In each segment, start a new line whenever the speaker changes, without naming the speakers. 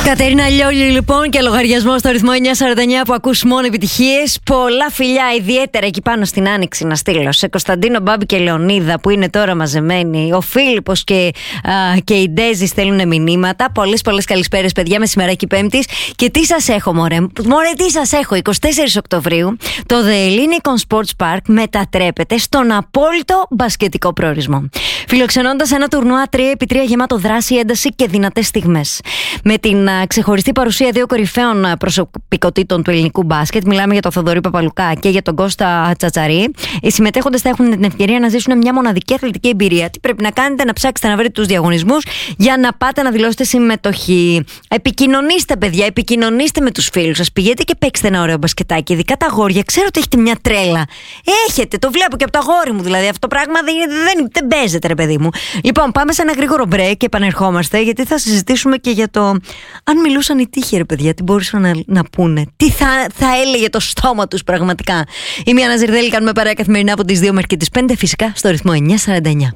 Κατερίνα Λιόλη, λοιπόν, και λογαριασμό στο ρυθμό 949 που ακούς μόνο επιτυχίες. Πολλά φιλιά, ιδιαίτερα εκεί πάνω στην Άνοιξη, να στείλω σε Κωνσταντίνο, Μπάμπη και Λεωνίδα που είναι τώρα μαζεμένοι. Ο Φίλιππος και η Ντέζη στέλνουν μηνύματα. Πολλές καλησπέρες, παιδιά, μεσημεράκι Πέμπτης. Και τι σας έχω, μωρέ, τι σας έχω. 24 Οκτωβρίου το The Ellinikon Sports Park μετατρέπεται στον απόλυτο μπασκετικό προορισμό. Φιλοξενώντας ένα τουρνουά 3x3 γεμάτο δράση, ένταση και δυνατές στιγμές. Με την ξεχωριστή παρουσία δύο κορυφαίων προσωπικότητων του ελληνικού μπάσκετ, μιλάμε για τον Θοδωρή Παπαλουκά και για τον Κώστα Τσατσαρή, οι συμμετέχοντες θα έχουν την ευκαιρία να ζήσουν μια μοναδική αθλητική εμπειρία. Τι πρέπει να κάνετε? Να ψάξετε να βρείτε τους διαγωνισμούς για να πάτε να δηλώσετε συμμετοχή. Επικοινωνήστε, παιδιά, επικοινωνήστε με τους φίλους σας. Πηγαίνετε και παίξτε ένα ωραίο μπασκετάκι. Ειδικά τα αγόρια, ξέρω ότι έχετε μια τρέλα. Έχετε, το βλέπω και από το αγόρι μου, δηλαδή. Αυτό το πράγμα δεν παίζεται, ρε παιδί μου. Λοιπόν, πάμε σε ένα γρήγορο break και επανερχόμαστε, γιατί θα συζητήσουμε και για το αν μιλούσαν οι τύχοι, ρε παιδιά, τι μπορούσαν να πούνε. Τι θα έλεγε το στόμα τους πραγματικά. Είμαι η Άννα Ζερδέλη, κάνουμε παρέα καθημερινά από τις 2 μέχρι και τις 5, φυσικά στο ρυθμό 949.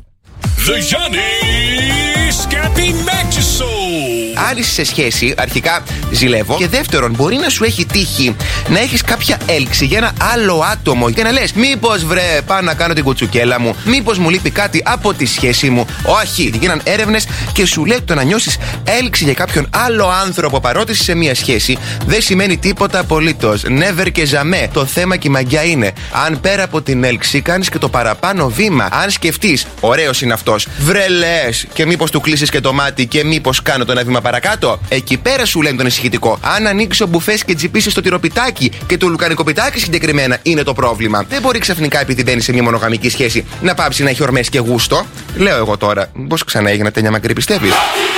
Αν είσαι σε σχέση, αρχικά ζηλεύω. Και δεύτερον, μπορεί να σου έχει τύχει να έχεις κάποια έλξη για ένα άλλο άτομο και να λες: μήπως βρε, πάω να κάνω την κουτσουκέλα μου, μήπως μου λείπει κάτι από τη σχέση μου. Όχι, γίναν έρευνες και σου λέει το να νιώσεις έλξη για κάποιον άλλο άνθρωπο παρότι είσαι σε μια σχέση δεν σημαίνει τίποτα απολύτως. Never και jamais. Το θέμα και η μαγιά είναι αν πέρα από την έλξη κάνεις και το παραπάνω βήμα. Αν σκεφτείς, ωραίος είναι αυτός, βρε λες, και μήπως του κλείσεις και το μάτι και μήπως κάνω το ένα βήμα παρακάτω. Εκεί πέρα σου λένε το ανησυχητικό. Αν ανοίξει ο μπουφές και τσιπήσεις το τυροπιτάκι και το λουκανικοπιτάκι συγκεκριμένα είναι το πρόβλημα. Δεν μπορεί ξαφνικά, επειδή μπαίνει σε μια μονογαμική σχέση, να πάψει να έχει ορμές και γούστο. Λέω εγώ τώρα, πώς ξανά έγινα τέτοια μακρύ, πιστεύεις?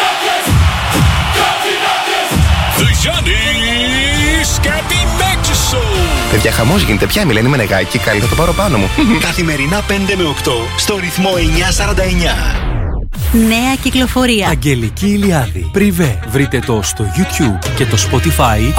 Παιδιά, χαμός γίνεται πια, μιλάνε με νεγάκι, καλή, θα το πάρω πάνω μου.
Καθημερινά 5 με 8 στο ρυθμό 949.
Νέα κυκλοφορία.
Αγγελική Ηλιάδη. Πριβέ. Βρείτε το στο YouTube και το Spotify.